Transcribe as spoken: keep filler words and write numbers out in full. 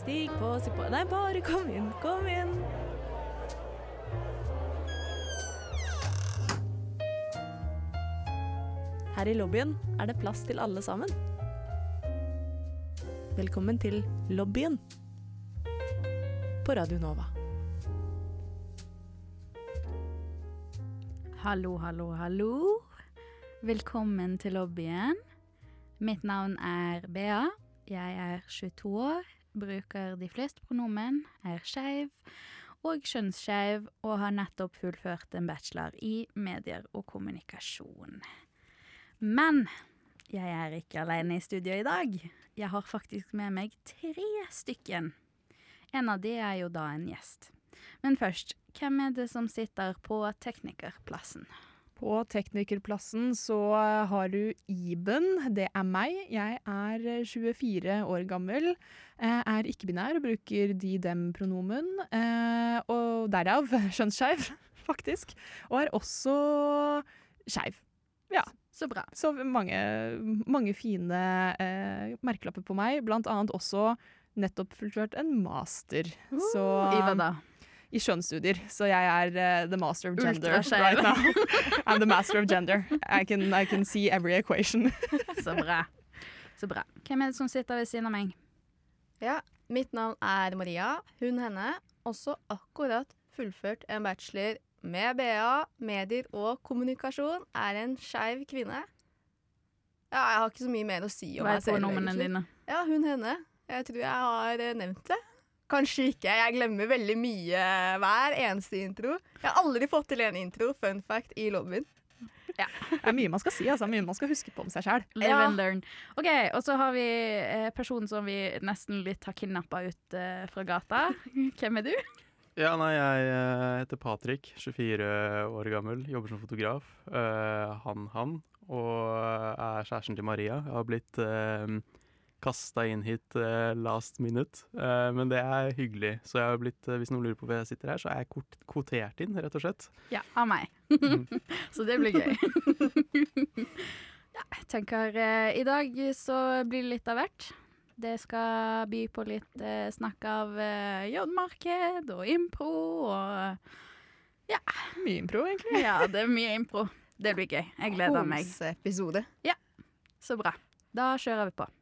Stig på, stig på. Nei, bare kom inn, kom inn. Her i lobbyen er det plass til alle sammen. Velkommen til lobbyen på Radio Nova. Hallo, hallo, hallo. Velkommen til lobbyen. Mitt navn er Bea. Jeg er tjueto år, bruker de fleste pronomen, er skeiv og kjønnsskeiv og har nettopp fullført en bachelor i medier og kommunikasjon. Men jeg er ikke alene i studio i dag. Jeg har faktisk med meg tre stykken. En av de er jo da en gjest. Men først, hvem er det som sitter på teknikerplassen? På teknikerplassen så har du Iben, det er meg. Jeg er tjuefire år gammel, er ikke-binær og bruker de-dem-pronomen, og derav kjønnsskeiv, faktisk. Og er også skeiv. Ja. Så bra. Så mange, mange fine eh, merkelapper på meg, blant annet også nettopp fullført en master. Uh, så, I hva da? I skjønnsstudier, så jeg er uh, the master of gender Ultraskeiv. right now. I'm the master of gender. I can, I can see every equation. Så bra. Så bra. Hvem er det som sitter ved siden av meg? Ja, mitt navn er Maria, hun henne, også akkurat fullført en bachelor med B A, medier og kommunikasjon, er en skeiv kvinne. Ja, jeg har ikke så mye mer å si om Hva meg er selv, pronomene egentlig. dine? Ja, hun henne. Jeg tror jeg har eh, nevnt det. Kanskje ikke. Jeg glemmer veldig mye hver eneste intro. Jeg har aldri fått til en intro, fun fact, i lobbyen. Det er mye man skal si, altså. Mye man skal huske på om seg selv. Live Ja. and learn. Ok, og så har vi eh, personen som vi nesten litt har kidnappet ut eh, fra gata. Hvem er du? Ja, nei, jeg eh, heter Patrick, tjuefire år gammel, jobber som fotograf. Eh, han, han, og er kjæresten til Maria. Jeg har blitt uh, kastet inn hit eh, last minute, eh, men det er hyggelig. Så jeg har blitt, eh, hvis noen lurer på hvor jeg sitter her, så er jeg kort kvotert inn, rett og slett. Ja, av meg. Så det blir gøy. Ja, jeg tenker eh, i dag så blir det litt av hvert. Det skal by på litt eh, snakk av eh, jobbmarked og impro og ja. Mye impro, egentlig. Ja, det er mye impro. Det blir gøy. Jeg gleder meg. Homse-episode. Så bra. Da kjører vi på.